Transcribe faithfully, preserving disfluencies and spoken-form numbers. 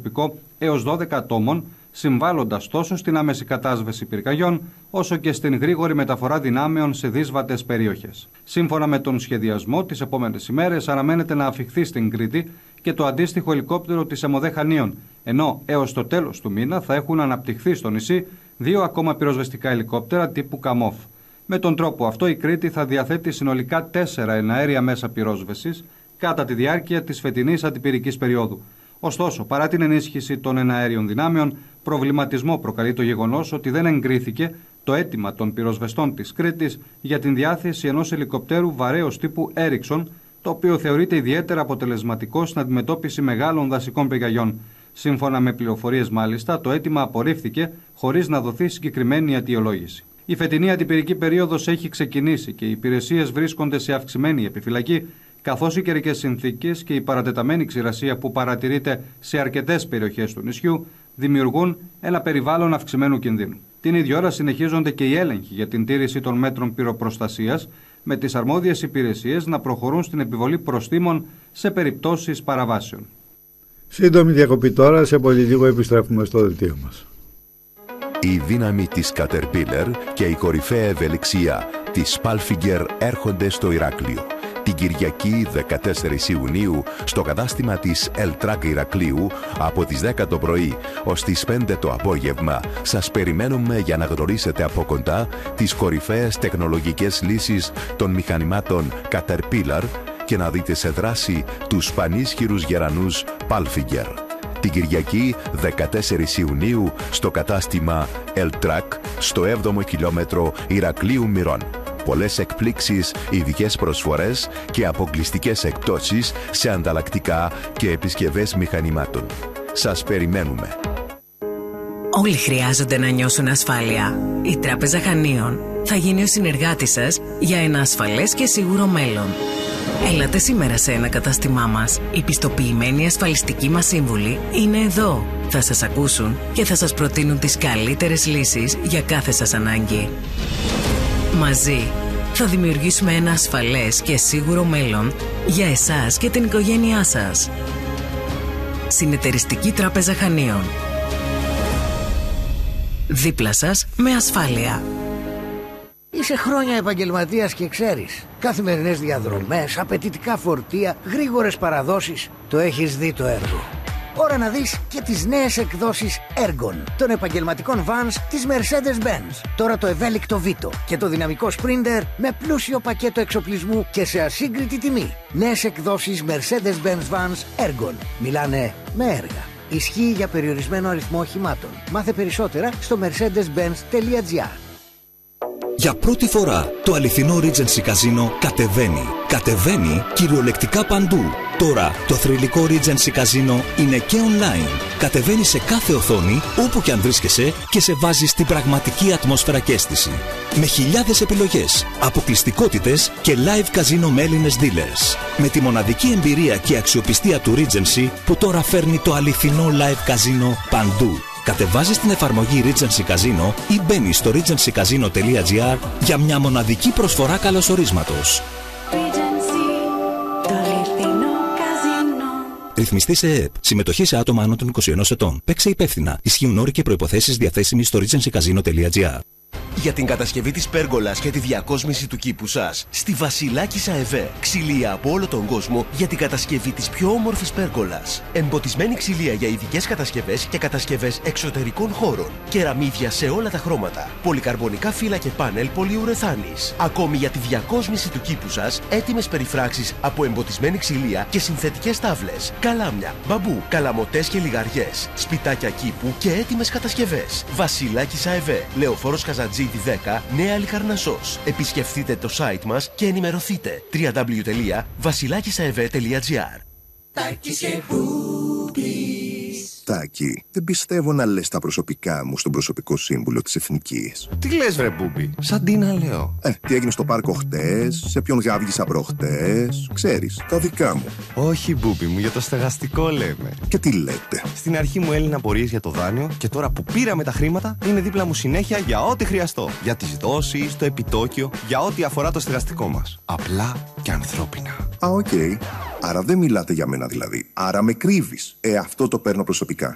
προσωπικό έως δώδεκα ατόμων, συμβάλλοντας τόσο στην άμεση κατάσβεση πυρκαγιών, όσο και στην γρήγορη μεταφορά δυνάμεων σε δύσβατες περιοχές. Σύμφωνα με τον σχεδιασμό, τις επόμενες ημέρες αναμένεται να αφιχθεί στην Κρήτη και το αντίστοιχο ελικόπτερο της ΕΜΟΔΕ Χανίων, ενώ έως το τέλος του μήνα θα έχουν αναπτυχθεί στο νησί δύο ακόμα πυροσβεστικά ελικόπτερα τύπου Καμόφ. Με τον τρόπο αυτό η Κρήτη θα διαθέτει συνολικά τέσσερα εναέρια μέσα πυρόσβεσης κατά τη διάρκεια της φετινής αντιπυρικής περίοδου. Ωστόσο, παρά την ενίσχυση των εναέριων δυνάμεων, προβληματισμό προκαλεί το γεγονός ότι δεν εγκρίθηκε το αίτημα των πυροσβεστών της Κρήτης για την διάθεση ενός ελικοπτέρου βαρέως τύπου Έριξον, το οποίο θεωρείται ιδιαίτερα αποτελεσματικό στην αντιμετώπιση μεγάλων δασικών πυρκαγιών. Σύμφωνα με πληροφορίες, μάλιστα, το αίτημα απορρίφθηκε χωρίς να δοθεί συγκεκριμένη αιτιολόγηση. Η φετινή αντιπυρική περίοδος έχει ξεκινήσει και οι υπηρεσίες βρίσκονται σε αυξημένη επιφυλακή, καθώς οι καιρικές συνθήκες και η παρατεταμένη ξηρασία που παρατηρείται σε αρκετές περιοχές του νησιού δημιουργούν ένα περιβάλλον αυξημένου κινδύνου. Την ίδια ώρα συνεχίζονται και οι έλεγχοι για την τήρηση των μέτρων πυροπροστασίας, με τις αρμόδιες υπηρεσίες να προχωρούν στην επιβολή προστίμων σε περιπτώσεις παραβάσεων. Σύντομη διακοπή τώρα, σε πολύ λίγο επιστρέφουμε στο δελτίο μας. Η δύναμη της Caterpillar και η κορυφαία ευελιξία της Palfinger έρχονται στο Ηράκλειο. Την Κυριακή δεκατέσσερις Ιουνίου στο κατάστημα της Eltrack Ηρακλείου από τις δέκα το πρωί ως τις πέντε το απόγευμα σας περιμένουμε για να γνωρίσετε από κοντά τις κορυφαίες τεχνολογικές λύσεις των μηχανημάτων Caterpillar και να δείτε σε δράση τους πανίσχυρους γερανούς Palfinger. Την Κυριακή δεκατέσσερις Ιουνίου στο κατάστημα Eltrack στο έβδομο χιλιόμετρο Ηρακλείου Μυρών. Πολλές εκπλήξεις, ειδικές προσφορές και αποκλειστικές εκπτώσεις σε ανταλλακτικά και επισκευές μηχανημάτων. Σας περιμένουμε. Όλοι χρειάζονται να νιώσουν ασφάλεια. Η Τράπεζα Χανίων θα γίνει ο συνεργάτης σας για ένα ασφαλές και σίγουρο μέλλον. Έλατε σήμερα σε ένα κατάστημά μας. Οι πιστοποιημένοι ασφαλιστικοί μας σύμβουλοι είναι εδώ. Θα σας ακούσουν και θα σας προτείνουν τις καλύτερες λύσεις για κάθε σας ανάγκη. Μαζί θα δημιουργήσουμε ένα ασφαλές και σίγουρο μέλλον για εσάς και την οικογένειά σας. Συνεταιριστική Τράπεζα Χανίων. Δίπλα σας με ασφάλεια. Είσαι χρόνια επαγγελματίας και ξέρεις. Καθημερινές διαδρομές, απαιτητικά φορτία, γρήγορες παραδόσεις. Το έχεις δει το έργο. Ώρα να δεις και τις νέες εκδόσεις Ergon των επαγγελματικών vans της Mercedes-Benz. Τώρα το ευέλικτο Vito και το δυναμικό Sprinter με πλούσιο πακέτο εξοπλισμού και σε ασύγκριτη τιμή. Νέες εκδόσεις Mercedes-Benz vans Ergon. Μιλάνε με έργα. Ισχύει για περιορισμένο αριθμό οχημάτων. Μάθε περισσότερα στο mercedes benz τελεία gr. Για πρώτη φορά το αληθινό Regency Casino κατεβαίνει. Κατεβαίνει κυριολεκτικά παντού. Τώρα το θρυλικό Regency Casino είναι και online. Κατεβαίνει σε κάθε οθόνη όπου και αν βρίσκεσαι και σε βάζει στην πραγματική ατμόσφαιρα και αίσθηση. Με χιλιάδες επιλογές, αποκλειστικότητες και live casino με Έλληνες dealers. Με τη μοναδική εμπειρία και αξιοπιστία του Regency που τώρα φέρνει το αληθινό live casino παντού. Κατεβάζεις την εφαρμογή Regency Casino ή μπαίνεις στο regency casino τελεία gr για μια μοναδική προσφορά καλωσορίσματος. Ρυθμιστή σε ΕΕΠ. Συμμετοχή σε άτομα άνω των είκοσι ενός ετών. Παίξε υπεύθυνα. Ισχύουν όροι και προϋποθέσεις διαθέσιμοι στο regency casino τελεία gr. Για την κατασκευή της πέργολας και τη διακόσμηση του κήπου σας, στη Βασιλάκης ΑΕΒΕ. Ξυλία από όλο τον κόσμο για την κατασκευή της πιο όμορφης πέργολας. Εμποτισμένη ξυλία για ειδικές κατασκευές και κατασκευές εξωτερικών χώρων. Κεραμίδια σε όλα τα χρώματα. Πολυκαρμπονικά φύλλα και πάνελ πολυουρεθάνης. Ακόμη για τη διακόσμηση του κήπου σας, έτοιμες περιφράξεις από εμποτισμένη ξυλία και συνθετικές τάβλες. Καλάμια, μπαμπού, καλαμοτές και λιγαριές. Σπιτάκια κήπου και έτοιμες κατασκευές. Βασιλάκης ΑΕΒΕ. Λεωφόρος Καζατζίδη δέκα, Νέα Λικαρνασσός. Επισκεφτείτε το site μας και ενημερωθείτε. double-u double-u double-u τελεία βασιλάκισαεβέ τελεία gr. Τάκης και Μπούμπης. Τάκη, δεν πιστεύω να λες τα προσωπικά μου στον προσωπικό σύμβουλο της Εθνικής. Τι λες βρε Μπούμπη, σαν τι να λέω. Ε, τι έγινε στο πάρκο χτες, σε ποιον γάβγισα προχτές, ξέρεις, τα δικά μου. Όχι Μπούμπη μου, για το στεγαστικό λέμε. Και τι λέτε. Στην αρχή μου έλυναν απορίες για το δάνειο και τώρα που πήραμε τα χρήματα είναι δίπλα μου συνέχεια για ό,τι χρειαστώ. Για τις δόσεις, το επιτόκιο, για ό,τι αφορά το στεγαστικό μας. Απλά και ανθρώπινα. Α, οκ. Okay. Άρα δεν μιλάτε για μένα δηλαδή. Άρα με κρύβεις. Ε, αυτό το παίρνω προσωπικά.